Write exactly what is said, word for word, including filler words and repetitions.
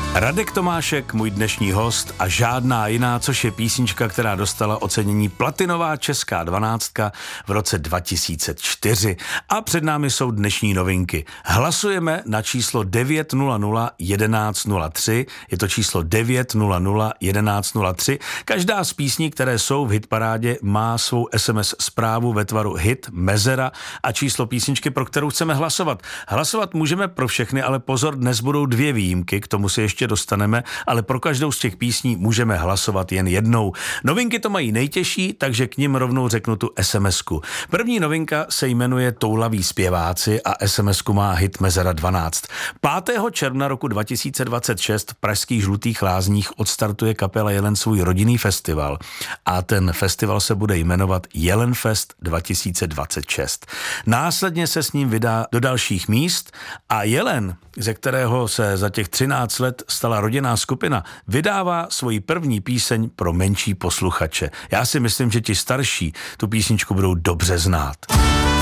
Radek Tomášek, můj dnešní host a žádná jiná, což je písnička, která dostala ocenění Platinová česká dvanáctka v roce dva tisíce čtyři. A před námi jsou dnešní novinky. Hlasujeme na číslo devět nula nula jedenáct nula tři, je to číslo devět nula nula jedenáct nula tři. Každá z písní, které jsou v hitparádě, má svou es em es zprávu ve tvaru hit, mezera a číslo písničky, pro kterou chceme hlasovat. Hlasovat můžeme pro všechny, ale pozor, dnes budou dvě výjimky, k tomu si ještě dostaneme, ale pro každou z těch písní můžeme hlasovat jen jednou. Novinky to mají nejtěžší, takže k nim rovnou řeknu tu es em esku. První novinka se jmenuje Toulaví zpěváci a es em esku má hit Mezera dvanáct. pátého června roku dva tisíce dvacet šest v pražských Žlutých Lázních odstartuje kapela Jelen svůj rodinný festival a ten festival se bude jmenovat Jelenfest dva tisíce dvacet šest. Následně se s ním vydá do dalších míst a Jelen, ze kterého se za těch třináct let stala rodinná skupina, vydává svoji první píseň pro menší posluchače. Já si myslím, že ti starší tu písničku budou dobře znát.